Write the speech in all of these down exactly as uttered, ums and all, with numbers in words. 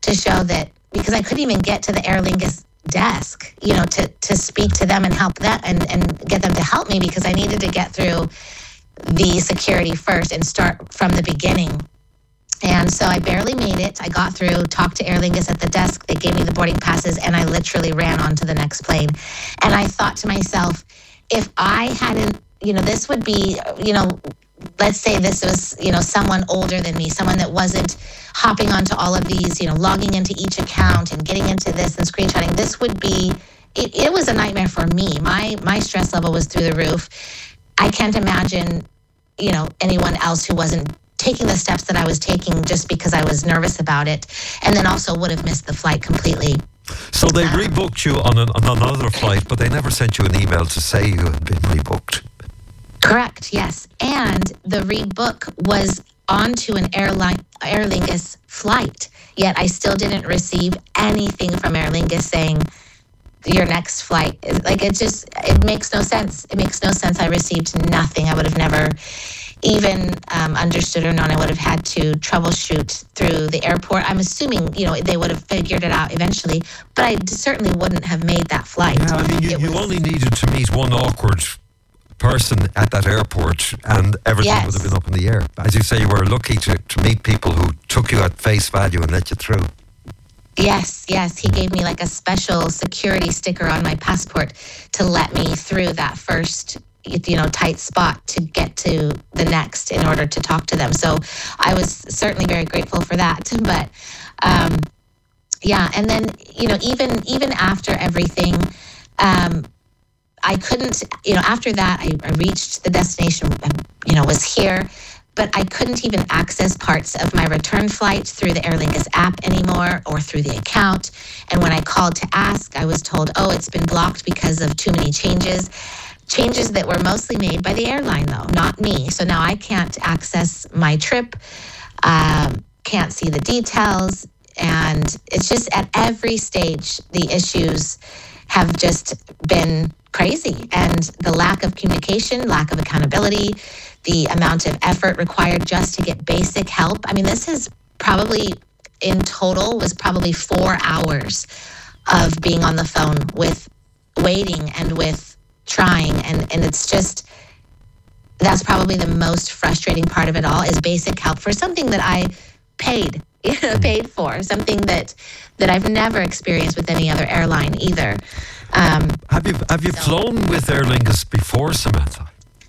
to show that, because I couldn't even get to the Aer Lingus desk, you know, to, to speak to them and help that and, and get them to help me, because I needed to get through the security first and start from the beginning. And so I barely made it. I got through, talked to Aer Lingus at the desk. They gave me the boarding passes, and I literally ran on to the next plane. And I thought to myself, if I hadn't, you know, this would be, you know, let's say this was, you know, someone older than me, someone that wasn't hopping onto all of these, you know, logging into each account and getting into this and screenshotting. This would be, it, it was a nightmare for me. My my stress level was through the roof. I can't imagine, you know, anyone else who wasn't taking the steps that I was taking just because I was nervous about it, and then also would have missed the flight completely. So they um, rebooked you on, an, on another flight, but they never sent you an email to say you had been rebooked. Correct, yes. And the rebook was onto an airline, Aer Lingus flight, yet I still didn't receive anything from Aer Lingus saying your next flight is like, it just, it makes no sense. It makes no sense. I received nothing. I would have never even um, understood or known. I would have had to troubleshoot through the airport. I'm assuming, you know, they would have figured it out eventually, but I certainly wouldn't have made that flight. Yeah, I mean, you, you only needed to meet one awkward person at that airport and everything yes. would have been up in the air. As you say, you were lucky to, to meet people who took you at face value and let you through. Yes, yes. He gave me like a special security sticker on my passport to let me through that first, you know, tight spot to get to the next in order to talk to them. So I was certainly very grateful for that. But um, yeah, and then, you know, even even after everything, um, I couldn't, you know, after that, I, I reached the destination, you know, was here, but I couldn't even access parts of my return flight through the Aer Lingus app anymore or through the account. And when I called to ask, I was told, oh, it's been blocked because of too many changes. Changes that were mostly made by the airline, though, not me. So now I can't access my trip, um, can't see the details. And it's just at every stage, the issues have just been crazy. And the lack of communication, lack of accountability, the amount of effort required just to get basic help. I mean, this is probably, in total, was probably four hours of being on the phone with waiting and with trying. And, and it's just, that's probably the most frustrating part of it all, is basic help for something that I paid, you know, paid for, something that that I've never experienced with any other airline either. Um, have you have you so, flown with Aer Lingus before, Samantha?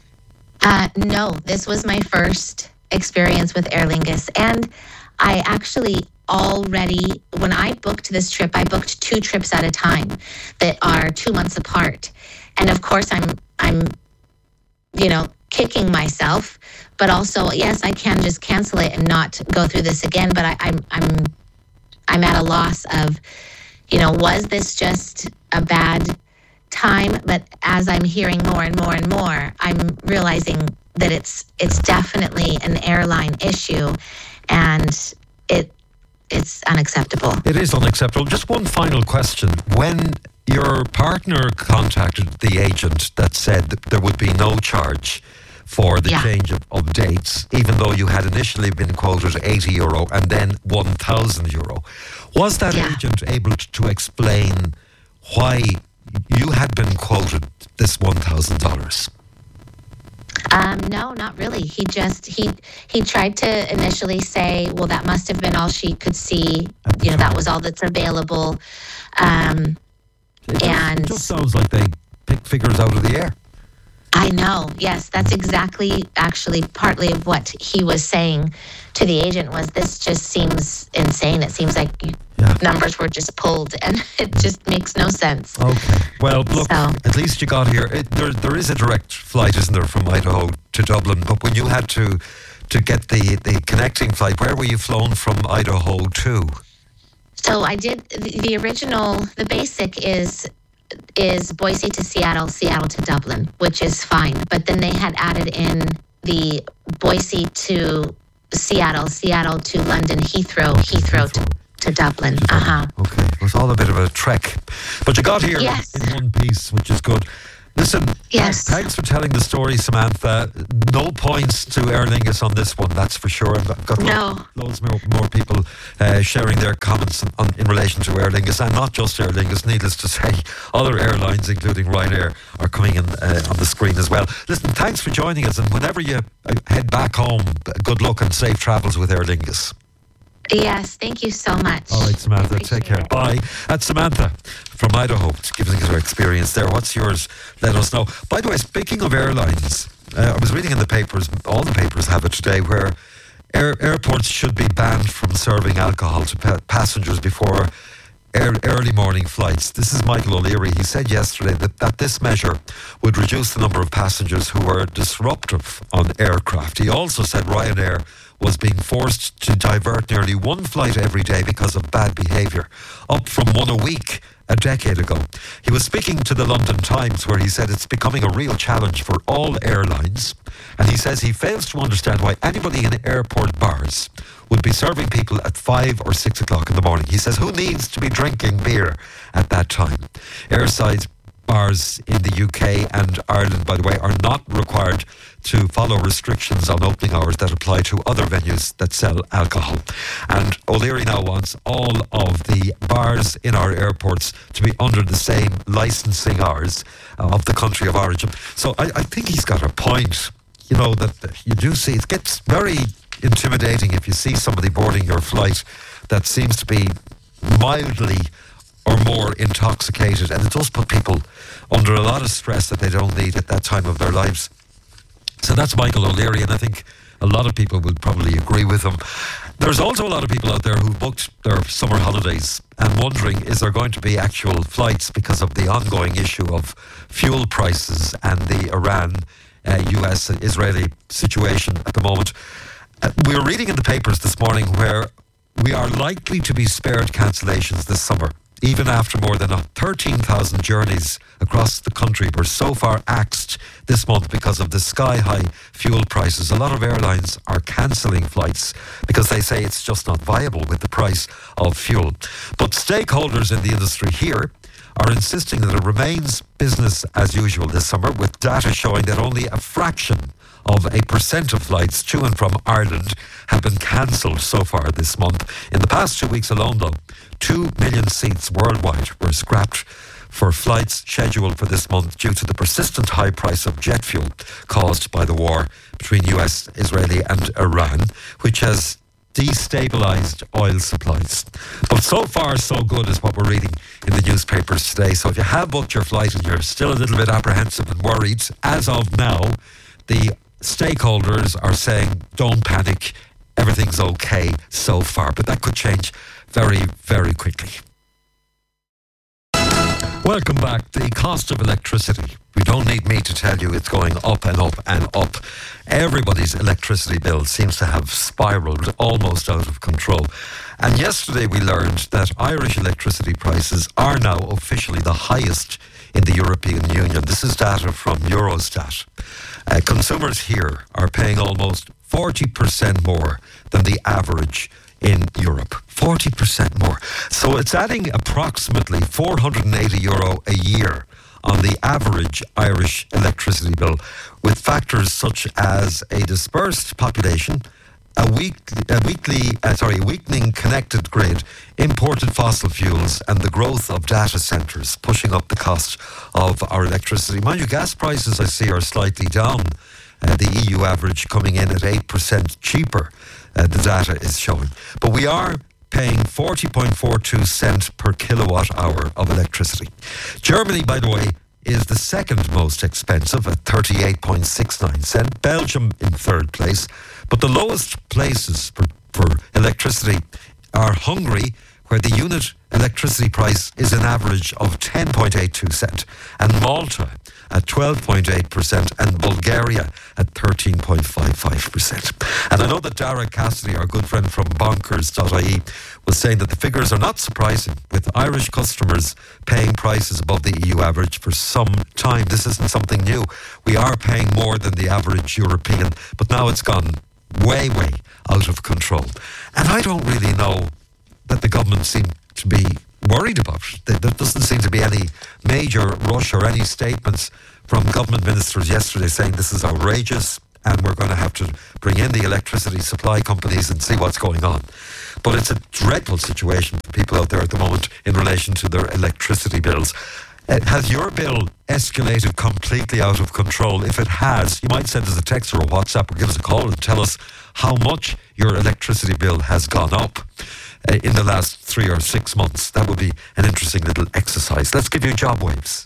Uh, no, this was my first experience with Aer Lingus, and I actually already, when I booked this trip, I booked two trips at a time that are two months apart, and of course, I'm I'm, you know, kicking myself, but also, yes, I can just cancel it and not go through this again. But I, I'm I'm I'm at a loss of, you know, was this just a bad time? But as I'm hearing more and more and more, I'm realizing that it's it's definitely an airline issue, and it it's unacceptable. It is unacceptable. Just one final question. When your partner contacted the agent that said that there would be no charge for the yeah. change of, of dates, even though you had initially been quoted eighty euro and then one thousand euro. Was that yeah. agent able to explain why you had been quoted this one thousand dollars? Um, no, not really. He just, he he tried to initially say, well, that must have been all she could see. You know, that was all that's available. Um, it and just, it just sounds like they picked figures out of the air. I know. Yes, that's exactly actually partly of what he was saying to the agent, was this just seems insane. It seems like yeah. numbers were just pulled, and it just makes no sense. Okay. Well, look, so, at least you got here. It, there, there is a direct flight, isn't there, from Idaho to Dublin? But when you had to to get the, the connecting flight, where were you flown from Idaho to? So I did the, the original. The basic is. is Boise to Seattle, Seattle to Dublin, which is fine. But then they had added in the Boise to Seattle, Seattle to London, Heathrow, Heathrow to, to Dublin. Uh-huh. Okay, it was all a bit of a trek. But you got here yes. in one piece, which is good. Listen, yes. thanks for telling the story, Samantha. No points to Aer Lingus on this one, that's for sure. I've got no. lo- loads more, more people uh, sharing their comments on, in relation to Aer Lingus, and not just Aer Lingus, needless to say, other airlines, including Ryanair, are coming in uh, on the screen as well. Listen, thanks for joining us, and whenever you uh, head back home, good luck and safe travels with Aer Lingus. Yes, thank you so much. All right, Samantha, take care. It. Bye. That's Samantha from Idaho, giving us her experience there. What's yours? Let us know. By the way, speaking of airlines, uh, I was reading in the papers, all the papers have it today, where air, airports should be banned from serving alcohol to pa- passengers before air, early morning flights. This is Michael O'Leary. He said yesterday that, that this measure would reduce the number of passengers who were disruptive on aircraft. He also said Ryanair was being forced to divert nearly one flight every day because of bad behaviour, up from one a week a decade ago. He was speaking to the London Times, where he said it's becoming a real challenge for all airlines, and he says he fails to understand why anybody in airport bars would be serving people at five or six o'clock in the morning. He says, who needs to be drinking beer at that time? Airside bars in the U K and Ireland, by the way, are not required to follow restrictions on opening hours that apply to other venues that sell alcohol. And O'Leary now wants all of the bars in our airports to be under the same licensing hours of the country of origin. So I, I think he's got a point, you know, that you do see, it gets very intimidating if you see somebody boarding your flight that seems to be mildly or more intoxicated, and it does put people under a lot of stress that they don't need at that time of their lives. So that's Michael O'Leary, and I think a lot of people would probably agree with him. There's also a lot of people out there who booked their summer holidays and wondering, is there going to be actual flights because of the ongoing issue of fuel prices and the Iran uh, U S Israeli situation at the moment. Uh, we were reading in the papers this morning where we are likely to be spared cancellations this summer, even after more than thirteen thousand journeys across the country were so far axed this month because of the sky-high fuel prices. A lot of airlines are cancelling flights because they say it's just not viable with the price of fuel. But stakeholders in the industry here are insisting that it remains business as usual this summer, with data showing that only a fraction of a percent of flights to and from Ireland have been cancelled so far this month. In the past two weeks alone, though, two million seats worldwide were scrapped for flights scheduled for this month due to the persistent high price of jet fuel caused by the war between U S, Israeli and Iran, which has destabilised oil supplies. But so far so good is what we're reading in the newspapers today. So if you have booked your flight and you're still a little bit apprehensive and worried, as of now, the stakeholders are saying don't panic, everything's okay so far, but that could change very, very quickly. Welcome back. The cost of electricity. We don't need me to tell you it's going up and up and up. Everybody's electricity bill seems to have spiralled almost out of control. And yesterday we learned that Irish electricity prices are now officially the highest in the European Union. This is data from Eurostat. Uh, consumers here are paying almost forty percent more than the average in Europe. forty percent more. So it's adding approximately four hundred eighty euro a year on the average Irish electricity bill, with factors such as a dispersed population, a week, a weekly, uh, sorry, weakening connected grid, imported fossil fuels, and the growth of data centres pushing up the cost of our electricity. Mind you, gas prices I see are slightly down. Uh, the E U average coming in at eight percent cheaper, uh, the data is showing. But we are paying forty point four two cent per kilowatt hour of electricity. Germany, by the way, is the second most expensive at thirty-eight point six nine cent. Belgium in third place. But the lowest places for, for electricity are Hungary, where the unit electricity price is an average of ten point eight two cent, and Malta at twelve point eight percent, and Bulgaria at thirteen point five five percent. And I know that Dara Cassidy, our good friend from bonkers dot I E, was saying that the figures are not surprising, with Irish customers paying prices above the E U average for some time. This isn't something new. We are paying more than the average European, but now it's gone way, way out of control. And I don't really know that the government seem to be worried about. There doesn't seem to be any major rush or any statements from government ministers yesterday saying this is outrageous and we're going to have to bring in the electricity supply companies and see what's going on. But it's a dreadful situation for people out there at the moment in relation to their electricity bills. Uh, has your bill escalated completely out of control? If it has, you might send us a text or a WhatsApp or give us a call and tell us how much your electricity bill has gone up uh, in the last three or six months. That would be an interesting little exercise. Let's give you Job Waves.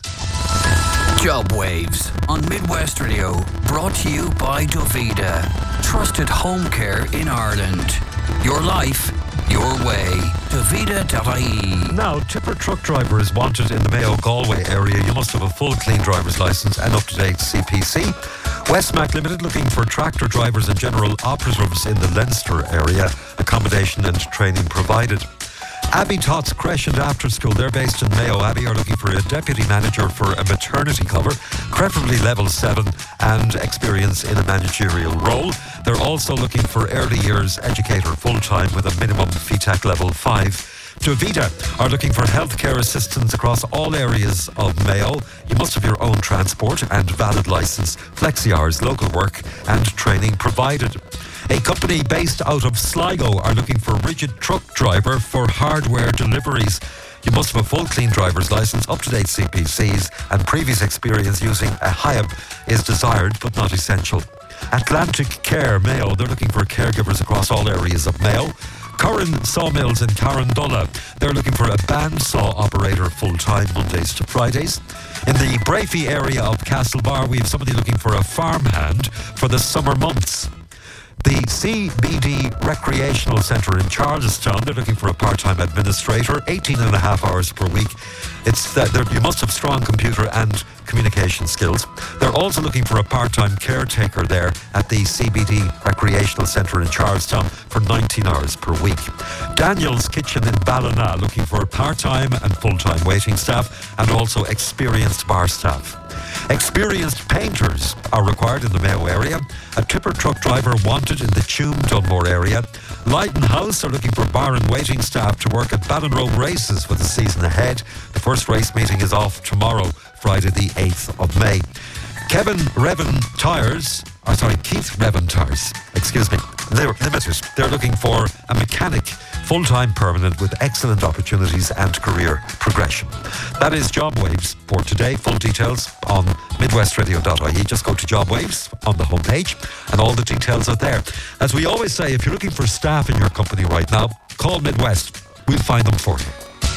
Job Waves on Midwest Radio, brought to you by Dovida, trusted home care in Ireland. Your life, your way. Dovida dot I E. Now, tipper truck driver is wanted in the Mayo Galway area. You must have a full clean driver's licence and up-to-date C P C. Westmac Limited looking for tractor drivers and general operatives in the Leinster area. Accommodation and training provided. Abbey Tots Creche and After School, they're based in Mayo Abbey, are looking for a deputy manager for a maternity cover, preferably level seven, and experience in a managerial role. They're also looking for early years educator full-time with a minimum F E T A C level five. Dovida are looking for healthcare assistants across all areas of Mayo. You must have your own transport and valid licence, flexi hours, local work and training provided. A company based out of Sligo are looking for a rigid truck driver for hardware deliveries. You must have a full clean driver's licence, up-to-date C P Cs and previous experience using a Hiab is desired but not essential. Atlantic Care Mayo, they're looking for caregivers across all areas of Mayo. Curran Sawmills in Carandola, they're looking for a bandsaw operator full-time Mondays to Fridays. In the Brafey area of Castlebar, we have somebody looking for a farmhand for the summer months. The C B D Recreational Centre in Charlestown, they're looking for a part-time administrator, eighteen and a half hours per week. It's that you must have strong computer and communication skills. They're also looking for a part-time caretaker there at the C B D Recreational Centre in Charlestown for nineteen hours per week. Daniel's Kitchen in Ballina, looking for part-time and full-time waiting staff and also experienced bar staff. Experienced painters are required in the Mayo area. A tipper truck driver wanted in the Tuam Dunmore area. Leyden House are looking for bar and waiting staff to work at Ballinrobe races for the season ahead. The first race meeting is off tomorrow, Friday the eighth of May. Kevin Revan Tyres, or sorry, Keith Revan Tyres, excuse me, they're limited. They're looking for a mechanic, full-time permanent with excellent opportunities and career progression. That is Job Waves for today. Full details on midwest radio dot I E. Just go to Job Waves on the homepage and all the details are there. As we always say, if you're looking for staff in your company right now, call Midwest. We'll find them for you.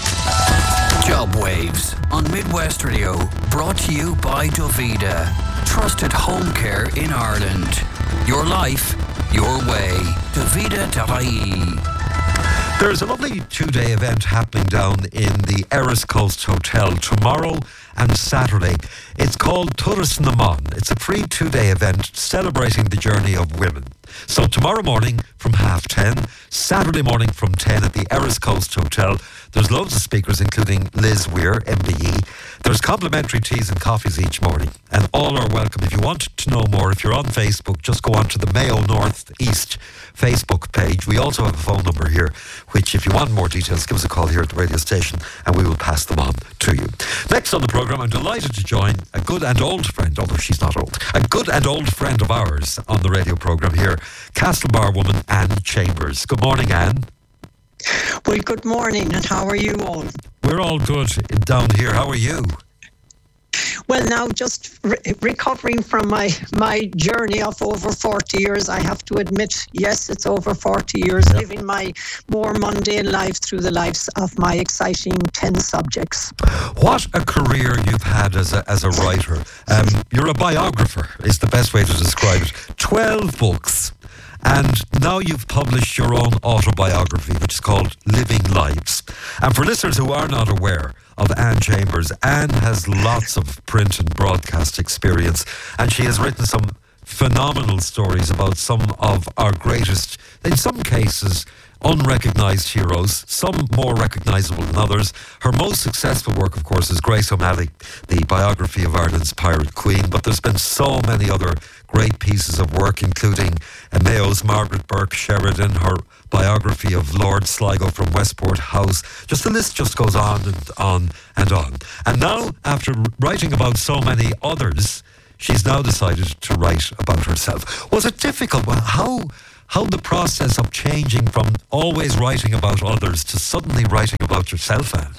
Job Waves on Midwest Radio, brought to you by Dovida, trusted home care in Ireland. Your life, your way. Dovida dot I E. There's a lovely two-day event happening down in the Erris Coast Hotel tomorrow and Saturday. It's called Turas na Mon. It's a free two-day event celebrating the journey of women. So tomorrow morning from half ten, Saturday morning from ten at the Erris Coast Hotel. There's loads of speakers, including Liz Weir, M B E. There's complimentary teas and coffees each morning, and all are welcome. If you want to know more, if you're on Facebook, just go on to the Mayo North East Facebook page. We also have a phone number here, which if you want more details, give us a call here at the radio station and we will pass them on to you. Next on the programme, I'm delighted to join a good and old friend, although she's not old, a good and old friend of ours on the radio programme here, Castlebar woman Anne Chambers. Good morning, Anne. Well, good morning, and how are you all? We're all good down here. How are you? Well, now, just re- recovering from my, my journey of over forty years, I have to admit, yes, it's over forty years, yep. Living my more mundane life through the lives of my exciting ten subjects. What a career you've had as a, as a writer. Um, you're a biographer, is the best way to describe it. twelve books. And now you've published your own autobiography, which is called Living Lives. And for listeners who are not aware of Anne Chambers, Anne has lots of print and broadcast experience, and she has written some phenomenal stories about some of our greatest, in some cases, unrecognised heroes, some more recognisable than others. Her most successful work, of course, is Grace O'Malley, the biography of Ireland's Pirate Queen, but there's been so many other great pieces of work, including uh, Mayo's Margaret Burke Sheridan, her biography of Lord Sligo from Westport House. Just the list just goes on and on and on. And now, after writing about so many others, she's now decided to write about herself. Was it difficult? Well, how how the process of changing from always writing about others to suddenly writing about yourself, Anne?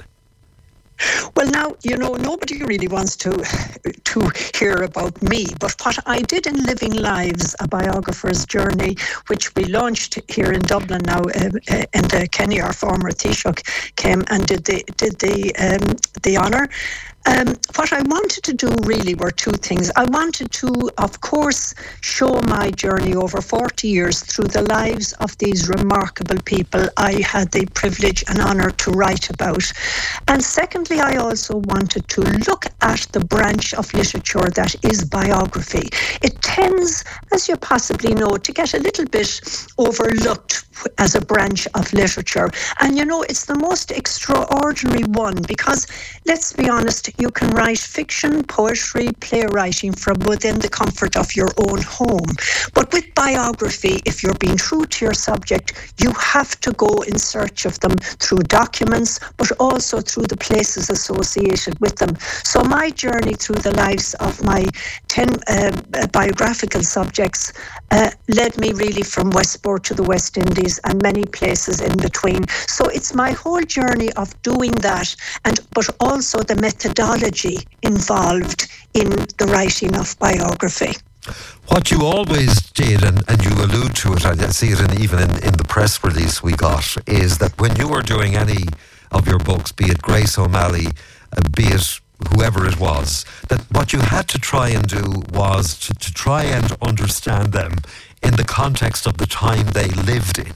Well, now, you know, nobody really wants to to hear about me, but what I did in Living Lives, a biographer's journey, which we launched here in Dublin now, uh, uh, and uh, Kenny, our former Taoiseach, came and did the did the um, the honour. Um, what I wanted to do really were two things. I wanted to, of course, show my journey over forty years through the lives of these remarkable people I had the privilege and honour to write about. And secondly, I also wanted to look at the branch of literature that is biography. It tends, as you possibly know, to get a little bit overlooked as a branch of literature. And you know, it's the most extraordinary one because, let's be honest, you can write fiction, poetry, playwriting from within the comfort of your own home. But with biography, if you're being true to your subject, you have to go in search of them through documents, but also through the places associated with them. So my journey through the lives of my ten uh, biographical subjects uh, led me really from Westport to the West Indies and many places in between. So it's my whole journey of doing that, and but also the methodology involved in the writing of biography. What you always did, and, and you allude to it, I see it in, even in, in the press release we got, is that when you were doing any of your books, be it Grace O'Malley, uh, be it whoever it was, that what you had to try and do was to, to try and understand them in the context of the time they lived in.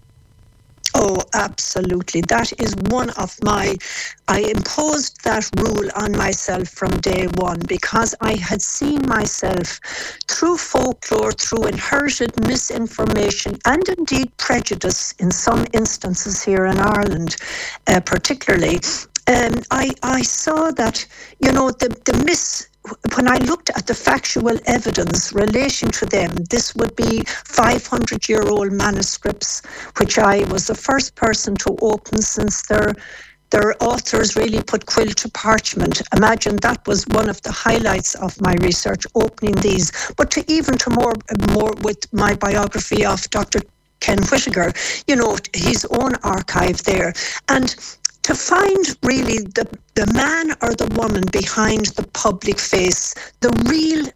Oh, absolutely. That is one of my, I imposed that rule on myself from day one because I had seen myself through folklore, through inherited misinformation and indeed prejudice in some instances here in Ireland, uh, particularly. Um, I, I saw that, you know, the, the mis... When I looked at the factual evidence relating to them, this would be five hundred year old manuscripts, which I was the first person to open since their their authors really put quill to parchment. Imagine that was one of the highlights of my research, opening these. But to even to more, more with my biography of Doctor Ken Whittaker, you know, his own archive there. And to find really the, the man or the woman behind the public face, the real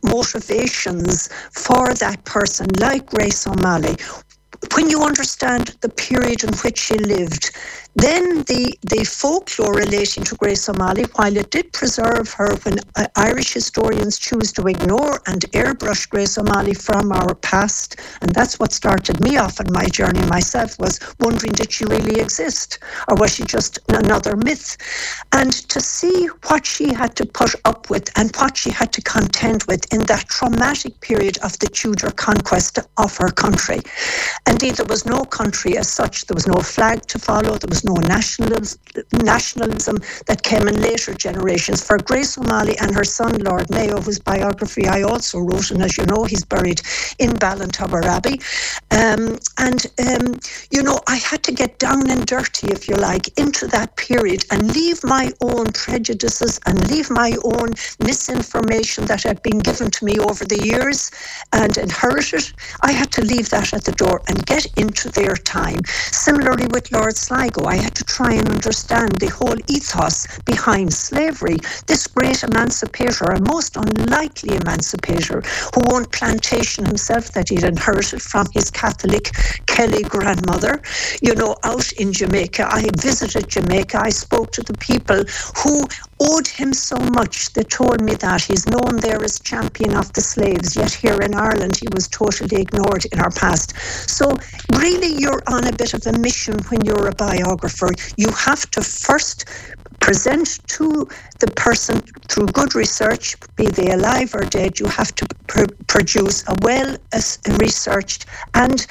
motivations for that person, like Grace O'Malley, when you understand the period in which she lived, then the, the folklore relating to Grace O'Malley, while it did preserve her when uh, Irish historians choose to ignore and airbrush Grace O'Malley from our past, and that's what started me off on my journey myself, was wondering, did she really exist? Or was she just another myth? And to see what she had to put up with and what she had to contend with in that traumatic period of the Tudor conquest of her country. Indeed, there was no country as such. There was no flag to follow. There was no nationalism, nationalism that came in later generations. For Grace O'Malley and her son, Lord Mayo, whose biography I also wrote, and as you know, he's buried in Ballintower Abbey. Um, and, um, you know, I had to get down and dirty, if you like, into that period and leave my own prejudices and leave my own misinformation that had been given to me over the years and inherited. I had to leave that at the door and get into their time. Similarly with Lord Sligo, I had to try and understand the whole ethos behind slavery. This great emancipator, a most unlikely emancipator, who owned plantation himself that he'd inherited from his Catholic Kelly grandmother, you know, out in Jamaica. I visited Jamaica. I spoke to the people who owed him so much. They told me that he's known there as champion of the slaves, yet here in Ireland he was totally ignored in our past. So really you're on a bit of a mission when you're a biographer. You have to first present to the person through good research, be they alive or dead. You have to pr- produce a well-researched and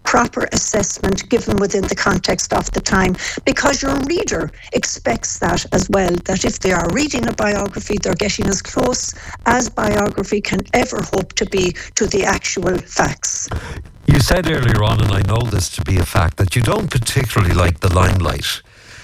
proper assessment given within the context of the time, because your reader expects that as well, that if they are reading a biography, they're getting as close as biography can ever hope to be to the actual facts. You said earlier on, and I know this to be a fact, that you don't particularly like the limelight.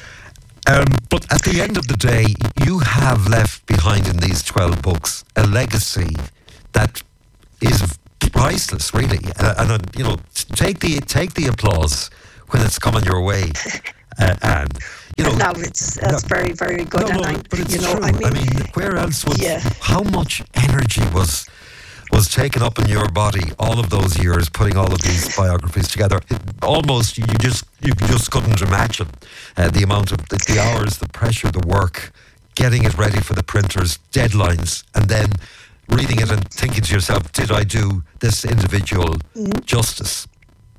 Um, but at the end of the day, you have left behind in these twelve books a legacy that is priceless, really. Uh, and, uh, you know, take the take the applause when it's coming your way, uh, Anne. You know, no, it's that's no, very, very good. No, no, and I, but it's you know, true. I mean, I mean, where else would, yeah. how much energy was was taken up in your body all of those years putting all of these biographies together? It, almost, you just you just couldn't imagine uh, the amount of the, the hours, the pressure, the work, getting it ready for the printers, deadlines, and then reading it and thinking to yourself, did I do this individual mm. justice?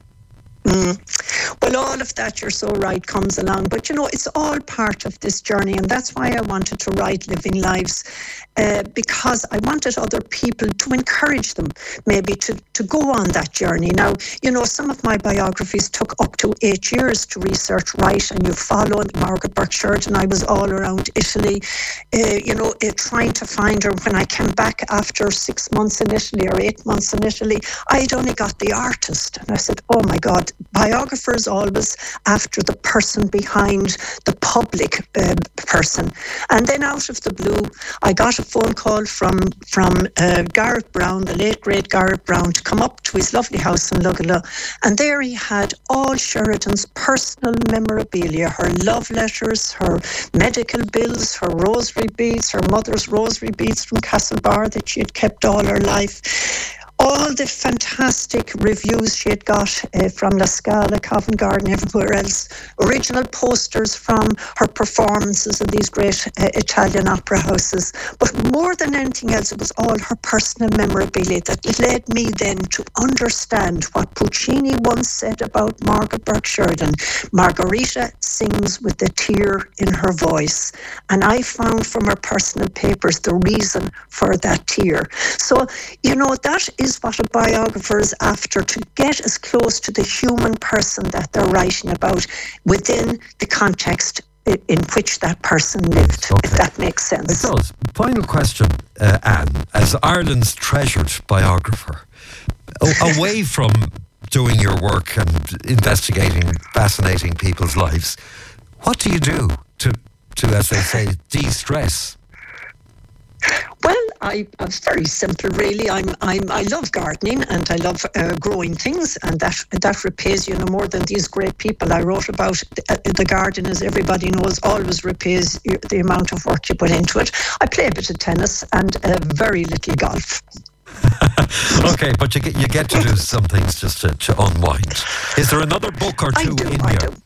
Mm. Well, all of that, you're so right, comes along. But, you know, it's all part of this journey. And that's why I wanted to write Living Lives, uh, because I wanted other people to encourage them maybe to, to go on that journey. Now, you know, some of my biographies took up to eight years to research, write, and you follow Margaret Burke-Sheridan. I was all around Italy, uh, you know, uh, trying to find her. When I came back after six months in Italy or eight months in Italy, I'd only got the artist. And I said, oh my God, biographers always after the person behind the public uh, person. And then out of the blue, I got a phone call from from uh, Garrett Brown, the late great Garrett Brown, to come up to his lovely house in Lugala. And there he had all Sheridan's personal memorabilia, her love letters, her medical bills, her rosary beads, her mother's rosary beads from Castlebar that she had kept all her life. All the fantastic reviews she had got uh, from La Scala, Covent Garden, everywhere else. Original posters from her performances in these great uh, Italian opera houses. But more than anything else, it was all her personal memorabilia that led me then to understand what Puccini once said about Margaret Burke-Sheridan. Margarita sings with a tear in her voice. And I found from her personal papers the reason for that tear. So, you know, that is is what a biographer is after, to get as close to the human person that they're writing about within the context in which that person lived, okay. If that makes sense. It does. Final question, uh, Anne, as Ireland's treasured biographer, away from doing your work and investigating fascinating people's lives, what do you do to, to as they say, de-stress? Well, I, it's very simple, really. I'm, I'm, I love gardening and I love uh, growing things, and that that repays, you know, more than these great people I wrote about. The, the garden, as everybody knows, always repays the amount of work you put into it. I play a bit of tennis and uh, very little golf. Okay, but you get you get to do some things just to, to unwind. Is there another book or two I do, in I here? Do.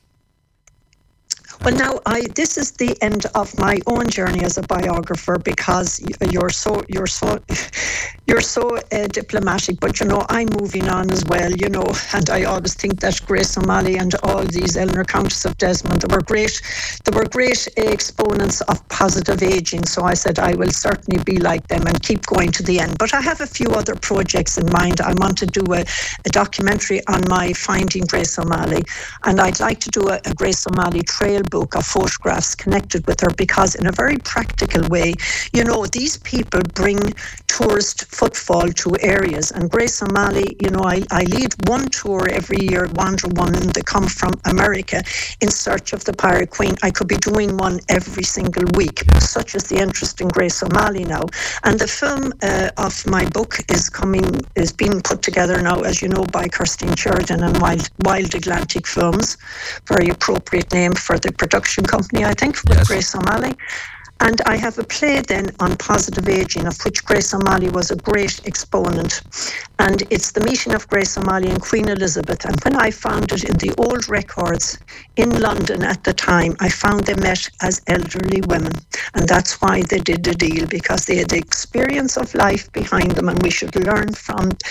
Well, now I this is the end of my own journey as a biographer, because you're so you're so you're so uh, diplomatic. But you know, I'm moving on as well. You know, and I always think that Grace O'Malley and all these Eleanor Countess of Desmond, they were great. They were great exponents of positive aging. So I said I will certainly be like them and keep going to the end. But I have a few other projects in mind. I want to do a, a documentary on my Finding Grace O'Malley, and I'd like to do a, a Grace O'Malley trail book of photographs connected with her, because in a very practical way, you know, these people bring tourist footfall to areas. And Grace O'Malley, you know, I, I lead one tour every year, Wander One, and they come from America in search of the Pirate Queen. I could be doing one every single week. Such is the interest in Grace O'Malley now. And the film uh, of my book is coming, is being put together now, as you know, by Kirsty Sheridan and Wild, Wild Atlantic Films. Very appropriate name for the production company, I think, with yes. Grace O'Malley. And I have a play then on positive aging, of which Grace O'Malley was a great exponent. And it's the meeting of Grace O'Malley and Queen Elizabeth. And when I found it in the old records in London at the time, I found they met as elderly women. And that's why they did the deal, because they had the experience of life behind them, and we should learn from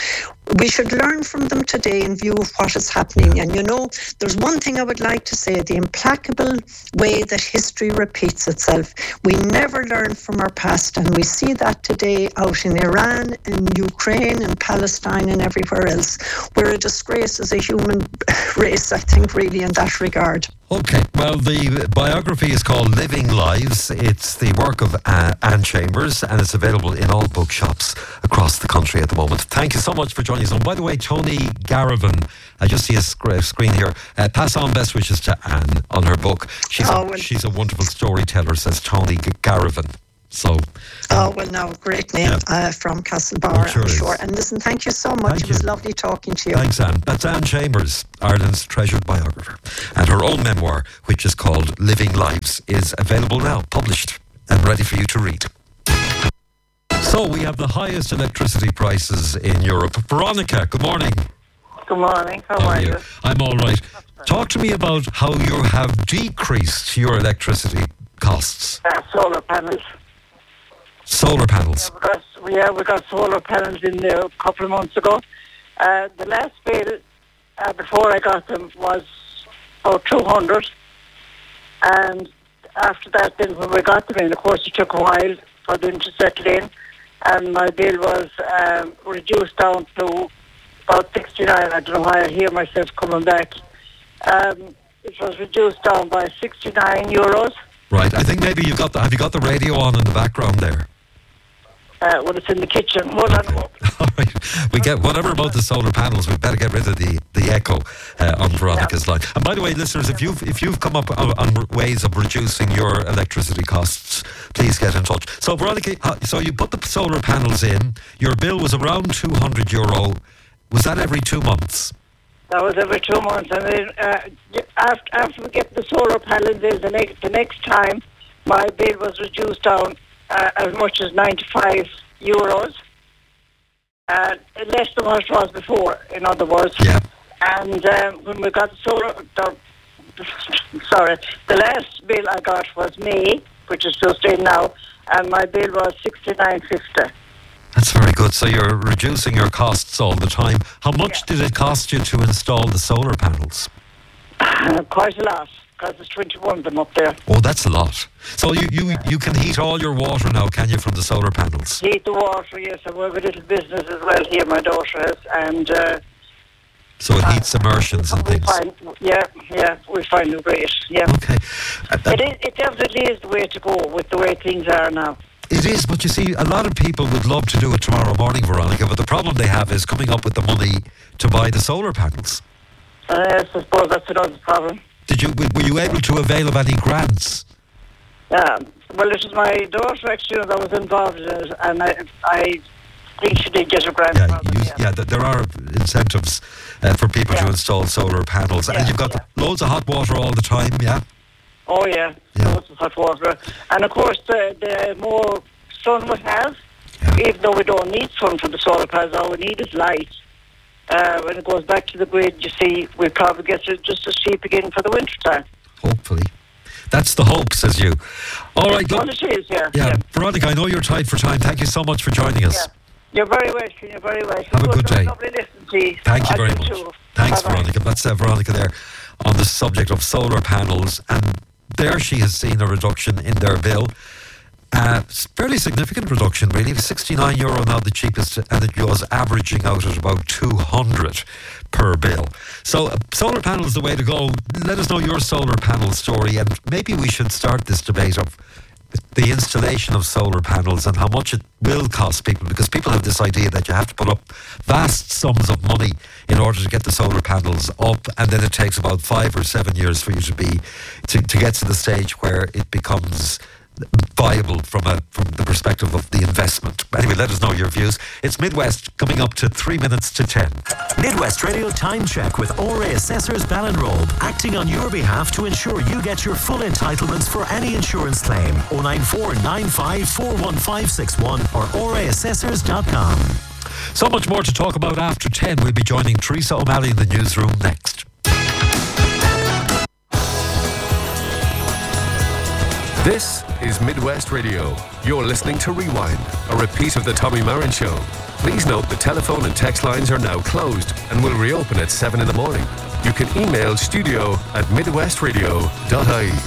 we should learn from them today in view of what is happening. And you know, there's one thing I would like to say, the implacable way that history repeats itself. We never learn from our past, and we see that today out in Iran, in Ukraine, in Palestine, and everywhere else. We're a disgrace as a human race, I think, really, in that regard. Okay, well, the biography is called Living Lives. It's the work of uh, Anne Chambers, and it's available in all bookshops across the country at the moment. Thank you so much for joining us. And by the way, Tony Garrivan, I just see a sc- screen here. Uh, pass on best wishes to Anne on her book. She's, oh, a, well. she's a wonderful storyteller, says Tony Garrivan. So, oh, well, now, great name, yeah. uh, from Castlebar, sure I'm sure. Is. And listen, thank you so much. Thank it was you. lovely talking to you. Thanks, Anne. That's Anne Chambers, Ireland's treasured biographer. And her own memoir, which is called Living Lives, is available now, published and ready for you to read. So, we have the highest electricity prices in Europe. Veronica, good morning. Good morning. How, How are are you? you? I'm all right. Talk to me about how you have decreased your electricity costs. Uh, solar panels. Solar panels. Yeah, we got, we, yeah, we got solar panels in there a couple of months ago. Uh, the last bill uh, before I got them was about two hundred, and after that, then when we got them in, of course, it took a while for them to settle in, and my bill was um, reduced down to about sixty-nine. I don't know why I hear myself coming back. Um, it was reduced down by sixty-nine euros. Right. I think maybe you've got the, have you got the radio on in the background there? Uh, well, it's in the kitchen. Hold on. All right. We get whatever about the solar panels. We better get rid of the the echo uh, on Veronica's yeah. line. And by the way, listeners, if you've if you've come up on, on ways of reducing your electricity costs, please get in touch. So, Veronica, so you put the solar panels in. Your bill was around two hundred euro. Was that every two months? That was every two months, and then uh, after after we get the solar panels in, the next the next time, my bill was reduced down uh, as much as ninety-five euros, uh, less than what it was before. In other words, yeah. And um, when we got the solar, the, sorry, the last bill I got was May, which is just in now, and my bill was sixty-nine fifty. That's very good. So you're reducing your costs all the time. How much yeah. did it cost you to install the solar panels? Uh, quite a lot, because there's twenty-one of them up there. Oh, that's a lot. So you, you, you can heat all your water now, can you, from the solar panels? Heat the water, yes. And we have a little business as well here, my daughter has. And, uh, so it heats immersions uh, and things? Find, yeah, yeah, we find it great, yeah. Okay. Uh, uh, it, is, it definitely is the way to go with the way things are now. It is, but you see, a lot of people would love to do it tomorrow morning, Veronica, but the problem they have is coming up with the money to buy the solar panels. Uh, yes, I suppose that's another problem. Did you? Were you able to avail of any grants? Yeah, well, it was my daughter actually that was involved in it, and I, I think she did get a grant. Yeah, from you, it, yeah. yeah, there are incentives uh, for people yeah. to install solar panels, yeah, and you've got yeah. loads of hot water all the time, yeah? Oh, yeah, yeah. lots of hot water. And, of course, the, the more sun we have, yeah. even though we don't need sun for the solar panels, all we need is light. Uh, when it goes back to the grid, you see, we probably get it just as cheap again for the winter time. Hopefully. That's the hope, says you. All right, well, look. It is, yeah. yeah. yeah. Veronica, I know you're tight for time. Thank you so much for joining us. Yeah. You're very welcome. You're very welcome. Have a good day. Lovely listening to you. Thank you I very do much. Too. Thanks, Bye-bye. Veronica. That's uh, Veronica there on the subject of solar panels, and there she has seen a reduction in their bill. Uh, fairly significant reduction, really. sixty-nine euro now, the cheapest, and it was averaging out at about two hundred per bill. So uh, solar panels is the way to go. Let us know your solar panel story, and maybe we should start this debate of the installation of solar panels and how much it will cost people, because people have this idea that you have to put up vast sums of money in order to get the solar panels up, and then it takes about five or seven years for you to be to, to get to the stage where it becomes viable from a from the perspective of the investment. Anyway, let us know your views. It's Midwest coming up to three minutes to ten. Midwest Radio Time Check with O R A Assessors Ballinrobe, acting on your behalf to ensure you get your full entitlements for any insurance claim. oh nine four nine five four one five six one or O R A assessors dot com. So much more to talk about after ten. We'll be joining Teresa O'Malley in the newsroom next. This is Midwest Radio. You're listening to Rewind, a repeat of the Tommy Marin Show. Please note the telephone and text lines are now closed and will reopen at seven in the morning. You can email studio at midwestradio dot I E.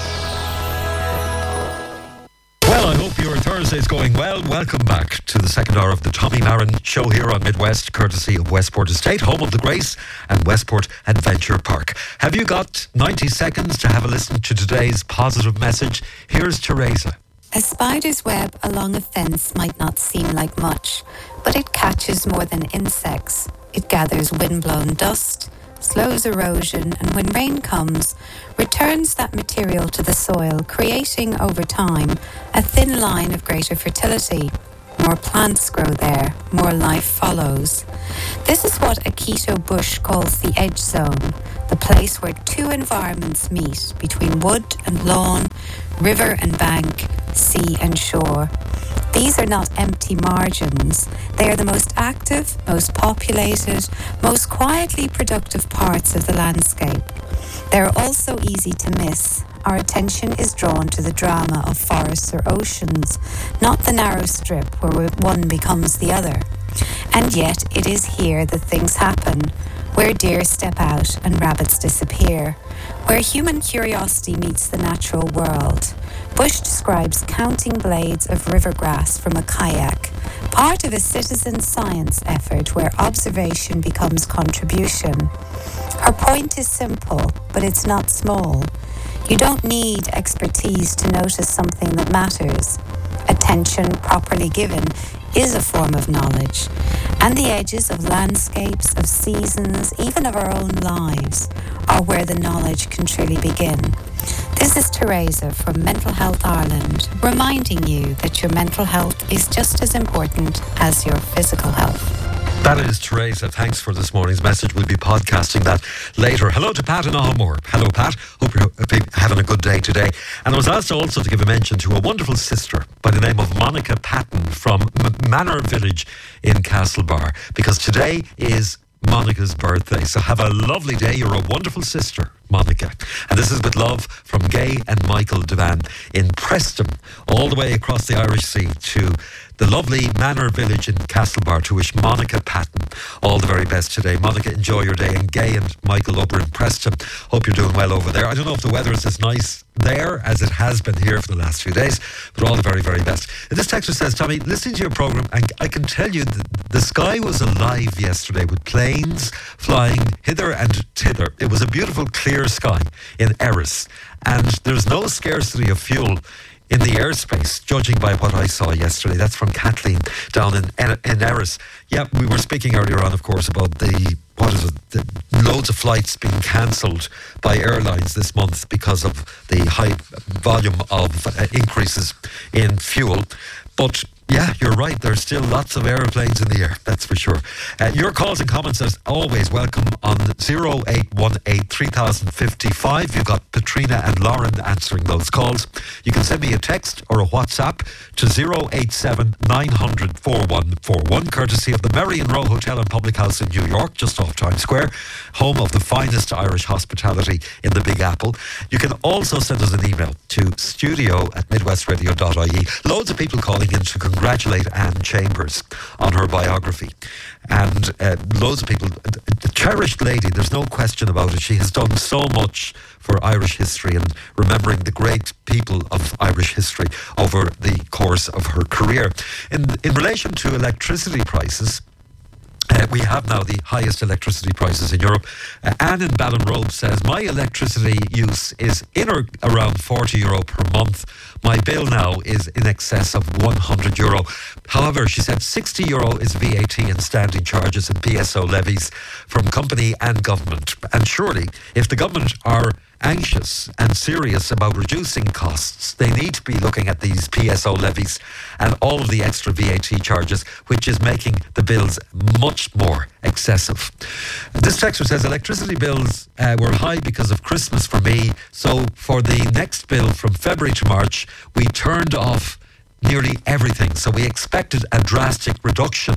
Well, I hope your Thursday's going well. Welcome back to the second hour of the Tommy Marin Show here on Midwest, courtesy of Westport Estate, home of the Grace and Westport Adventure Park. Have you got ninety seconds to have a listen to today's positive message? Here's Teresa. A spider's web along a fence might not seem like much, but it catches more than insects. It gathers windblown dust, slows erosion, and when rain comes, returns that material to the soil, creating over time a thin line of greater fertility. More plants grow there, more life follows. This is what a keto bush calls the edge zone, the place where two environments meet between wood and lawn, river and bank, sea and shore. These are not empty margins. They are the most active, most populated, most quietly productive parts of the landscape. They are also easy to miss. Our attention is drawn to the drama of forests or oceans, not the narrow strip where one becomes the other. And yet it is here that things happen, where deer step out and rabbits disappear, where human curiosity meets the natural world. Bush describes counting blades of rivergrass from a kayak, part of a citizen science effort where observation becomes contribution. Her point is simple, but it's not small. You don't need expertise to notice something that matters. Attention properly given is a form of knowledge, and the edges of landscapes, of seasons, even of our own lives, are where the knowledge can truly begin. This is Teresa from Mental Health Ireland, reminding you that your mental health is just as important as your physical health. That is Teresa. Thanks for this morning's message. We'll be podcasting that later. Hello to Pat in Ahmore. Hello, Pat. Hope you're having a good day today. And I was asked also to give a mention to a wonderful sister by the name of Monica Patton from M- Manor Village in Castlebar, because today is Monica's birthday. So have a lovely day. You're a wonderful sister, Monica. And this is with love from Gay and Michael Devan in Preston, all the way across the Irish Sea to the lovely Manor Village in Castlebar, to wish Monica Patton all the very best today. Monica, enjoy your day. And Gay and Michael over in Preston, hope you're doing well over there. I don't know if the weather is as nice there as it has been here for the last few days, but all the very, very best. This texter says, Tommy, listening to your programme, and I can tell you that the sky was alive yesterday with planes flying hither and thither. It was a beautiful, clear sky in Erris, and there's no scarcity of fuel in the airspace, judging by what I saw yesterday. That's from Kathleen down in, in Erris. Yeah, we were speaking earlier on, of course, about the, what is it, the loads of flights being cancelled by airlines this month because of the high volume of uh, increases in fuel. But yeah, you're right. There's still lots of aeroplanes in the air, that's for sure. Uh, your calls and comments as always welcome on zero eight one eight, three thousand fifty-five. You've got Patrina and Lauren answering those calls. You can send me a text or a WhatsApp to zero eight seven, nine hundred, four one four one, courtesy of the Merrion Row Hotel and Public House in New York, just off Times Square, home of the finest Irish hospitality in the Big Apple. You can also send us an email to studio at midwestradio dot I E. Loads of people calling in to congratulate Anne Chambers on her biography, and uh, loads of people, the cherished lady, there's no question about it. She has done so much for Irish history and remembering the great people of Irish history over the course of her career. In, in relation to electricity prices, Uh, we have now the highest electricity prices in Europe. Uh, Anne in Ballinrobe says, my electricity use is in or around forty euro per month. My bill now is in excess of one hundred euro. However, she said sixty euro is V A T and standing charges and P S O levies from company and government. And surely, if the government are anxious and serious about reducing costs, they need to be looking at these P S O levies and all of the extra V A T charges, which is making the bills much more excessive. This texter says, electricity bills uh, were high because of Christmas for me, so for the next bill from February to March, we turned off nearly everything, so we expected a drastic reduction.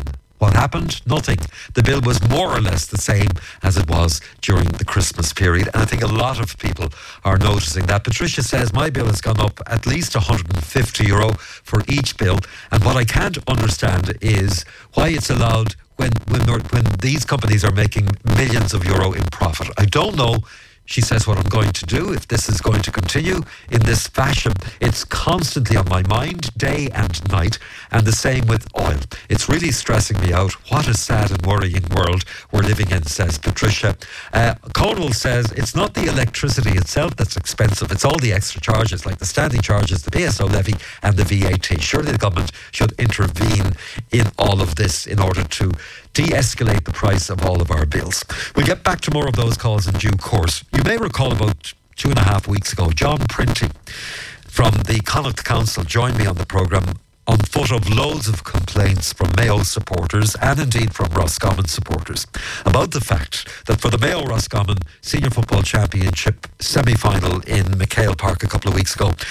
What happened? Nothing. The bill was more or less the same as it was during the Christmas period. And I think a lot of people are noticing that. Patricia says, my bill has gone up at least one hundred fifty euro for each bill. And what I can't understand is why it's allowed when, when, when these companies are making millions of euro in profit. I don't know. She says what I'm going to do if this is going to continue in this fashion. It's constantly on my mind, day and night, and the same with oil. It's really stressing me out. What a sad and worrying world we're living in, says Patricia. Uh, Cornwall says it's not the electricity itself that's expensive. It's all the extra charges, like the standing charges, the P S O levy and the V A T. Surely the government should intervene in all of this in order to de-escalate the price of all of our bills. We'll get back to more of those calls in due course. You may recall about two and a half weeks ago, John Printy from the Connacht Council joined me on the programme on foot of loads of complaints from Mayo supporters and indeed from Roscommon supporters about the fact that for the Mayo Roscommon Senior Football Championship semi-final in McHale Park a couple of weeks ago,